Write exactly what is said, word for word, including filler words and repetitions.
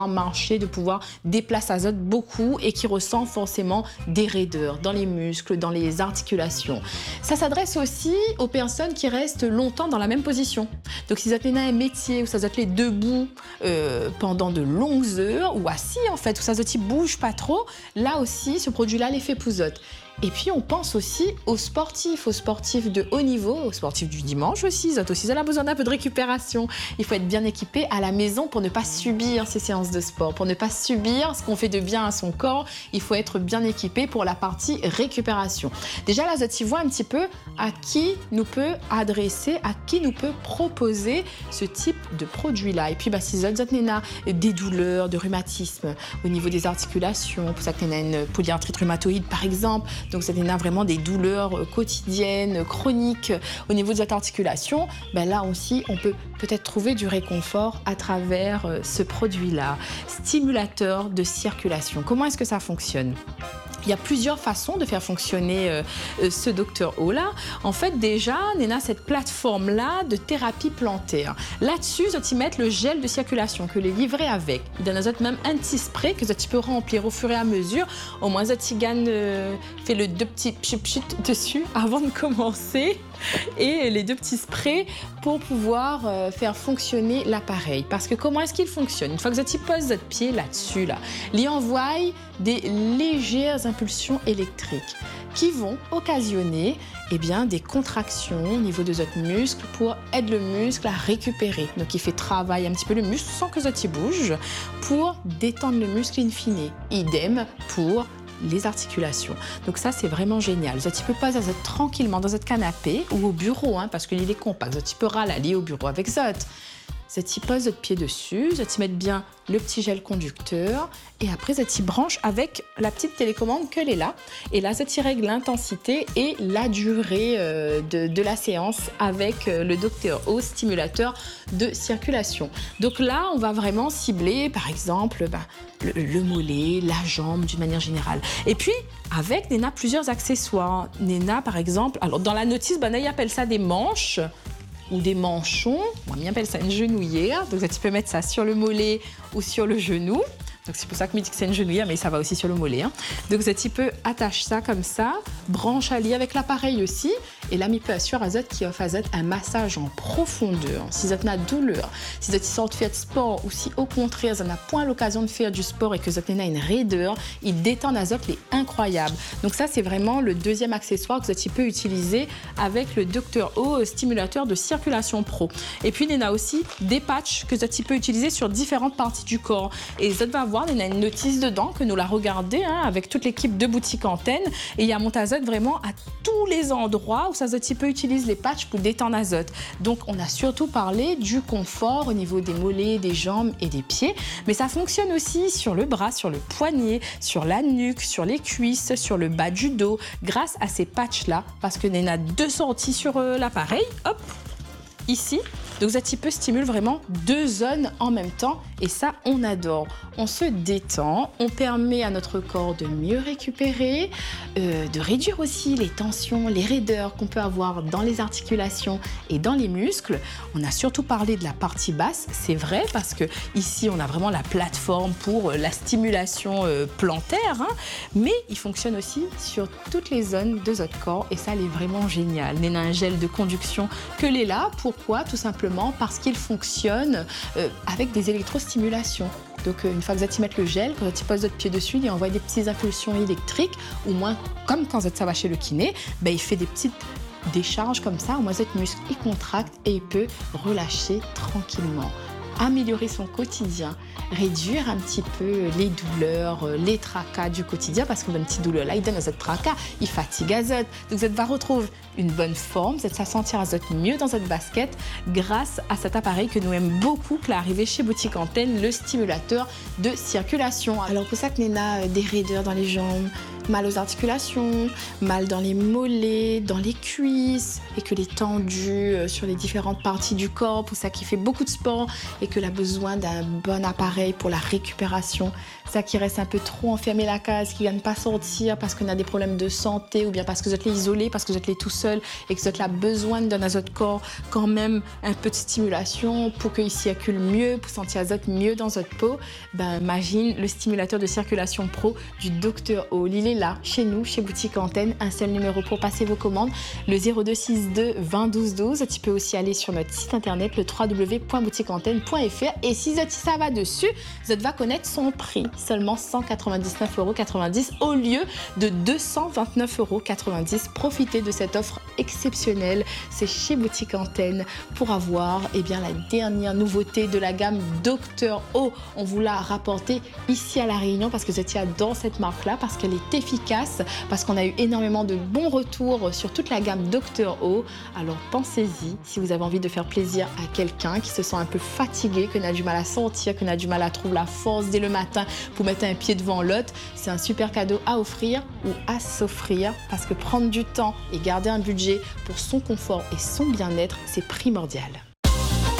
marcher, de pouvoir déplacer azote beaucoup et qui ressent forcément des raideurs dans les muscles, dans les articulations. Ça s'adresse aussi aux personnes qui restent longtemps dans la même position. Donc si vous avez un métier où ça les debout euh, pendant de longues heures ou assis en fait, où ça ne bouge pas trop, là aussi ce produit-là l'effet pouzote. Et puis on pense aussi aux sportifs, aux sportifs de haut niveau, aux sportifs du dimanche aussi. Ça aussi, ça a besoin d'un peu de récupération. Il faut être bien équipé à la maison pour ne pas subir ces séances de sport, pour ne pas subir ce qu'on fait de bien à son corps. Il faut être bien équipé pour la partie récupération. Déjà là, Zoti voit un petit peu à qui nous peut adresser, à qui nous peut proposer ce type de produit-là. Et puis, bah, si Zoti a des douleurs, de rhumatisme au niveau des articulations, pour ça qu'il y a une polyarthrite rhumatoïde par exemple. Donc, ça a vraiment des douleurs quotidiennes, chroniques au niveau de cette articulation. Ben là aussi, on peut peut-être trouver du réconfort à travers ce produit-là. Stimulateur de circulation. Comment est-ce que ça fonctionne ? Il y a plusieurs façons de faire fonctionner euh, ce docteur O là. En fait, déjà, on a cette plateforme-là de thérapie plantaire. Là-dessus, ils mettent le gel de circulation que les livrés avec. Ils donnent même un petit spray que tu peux remplir au fur et à mesure. Au moins, ils gagnent, euh, fait le deux petits pchit dessus avant de commencer. Et les deux petits sprays pour pouvoir euh, faire fonctionner l'appareil. Parce que comment est-ce qu'il fonctionne ? Une fois que vous posez votre pied là-dessus, là, il envoie des légères impulsions électriques qui vont occasionner eh bien, des contractions au niveau de votre muscle pour aider le muscle à récupérer. Donc, il fait travailler un petit peu le muscle sans que ça bouge pour détendre le muscle in fine. Idem pour les articulations. Donc ça, c'est vraiment génial. Vous peux pas être tranquillement dans votre canapé ou au bureau, hein, parce qu'il est compact. Vous peux râler au bureau avec ça. Vous pose votre pied dessus, vous mettez bien le petit gel conducteur et après vous branche avec la petite télécommande qu'elle est là. Et là, vous règle l'intensité et la durée euh, de, de la séance avec euh, le docteur O, stimulateur de circulation. Donc là, on va vraiment cibler, par exemple, bah, le, le mollet, la jambe d'une manière générale. Et puis, avec Néna, plusieurs accessoires. Néna, par exemple, alors dans la notice, bah, Néna appelle ça des manches ou des manchons, moi on appelle ça une genouillère, donc tu peux mettre ça sur le mollet ou sur le genou. Donc c'est pour ça que je dis que c'est une genouillère, mais ça va aussi sur le mollet. Hein. Donc tu peux attacher ça comme ça, branche à lier avec l'appareil aussi, et là, il peut assurer à Zot qui offre à Zot un massage en profondeur. Si Zot a douleur, si Zot sort de faire de sport, ou si au contraire, Zot n'a point l'occasion de faire du sport et que Zot a une raideur, il détend à Zot les incroyables. Donc ça, c'est vraiment le deuxième accessoire que Zot peut utiliser avec le docteur O, stimulateur de circulation pro. Et puis, il y en a aussi des patchs que Zot peut utiliser sur différentes parties du corps. Et Zot va voir, il y a une notice dedans que nous la regardez hein, avec toute l'équipe de Boutique Antenne. Et il y a Montazot vraiment à tous les endroits où ça peut utiliser les patchs pour détendre Zot. Donc, on a surtout parlé du confort au niveau des mollets, des jambes et des pieds. Mais ça fonctionne aussi sur le bras, sur le poignet, sur la nuque, sur les cuisses, sur le bas du dos, grâce à ces patchs-là. Parce que y en a deux sorties sur euh, l'appareil. Hop, ici. Donc, ça peut stimuler vraiment deux zones en même temps. Et ça, on adore. On se détend, on permet à notre corps de mieux récupérer, euh, de réduire aussi les tensions, les raideurs qu'on peut avoir dans les articulations et dans les muscles. On a surtout parlé de la partie basse, c'est vrai, parce que ici, on a vraiment la plateforme pour la stimulation euh, plantaire, hein, mais il fonctionne aussi sur toutes les zones de votre corps et ça, il est vraiment génial. Il y a un gel de conduction que l'est là. Pourquoi ? Tout simplement parce qu'il fonctionne euh, avec des électrostimulations. Donc, euh, une fois que vous allez mettre le gel, quand vous posez votre pied dessus, il envoie des petites impulsions électriques, ou moins, comme quand vous êtes ça va chez le kiné, ben, il fait des petites décharges comme ça, au moins votre muscle, il contracte et il peut relâcher tranquillement. Améliorer son quotidien, réduire un petit peu les douleurs, les tracas du quotidien, parce qu'on a une petite douleur là, il donne à cette tracas, il fatigue à Zot. Donc Zot va retrouver une bonne forme, Zot va sentir à Zot mieux dans cette basket grâce à cet appareil que nous aimons beaucoup, qui est arrivé chez Boutique Antenne, le stimulateur de circulation. Alors pour ça que Néna a des raideurs dans les jambes, mal aux articulations, mal dans les mollets, dans les cuisses, et que les tendus sur les différentes parties du corps, pour ça qui fait beaucoup de sport et que a besoin d'un bon appareil pour la récupération, ça qui reste un peu trop enfermé la case, qui ne vient pas sortir parce qu'on a des problèmes de santé ou bien parce que vous êtes isolé, parce que vous êtes tout seul et que vous avez besoin de donner à votre corps quand même un peu de stimulation pour qu'il circule mieux, pour sentir azote mieux dans votre peau, ben imagine le stimulateur de circulation pro du docteur O. Il est là, chez nous, chez Boutique Antenne, un seul numéro pour passer vos commandes, le zéro deux soixante-deux vingt douze douze. Tu peux aussi aller sur notre site internet, le w w w point boutique antenne point f r, et si ça va dessus, vous va connaître son prix, seulement cent quatre-vingt-dix-neuf euros quatre-vingt-dix au lieu de deux cent vingt-neuf euros quatre-vingt-dix. Profitez de cette offre exceptionnelle, c'est chez Boutique Antenne pour avoir eh bien, la dernière nouveauté de la gamme docteur O. On vous l'a rapporté ici à La Réunion parce que vous étiez dans cette marque-là, parce qu'elle est efficace, parce qu'on a eu énormément de bons retours sur toute la gamme docteur O. Alors pensez-y, si vous avez envie de faire plaisir à quelqu'un qui se sent un peu fatigué, qui a du mal à sortir, qui a du mal à trouver la force dès le matin pour mettre un pied devant l'autre, c'est un super cadeau à offrir ou à s'offrir, parce que prendre du temps et garder un budget pour son confort et son bien-être, c'est primordial.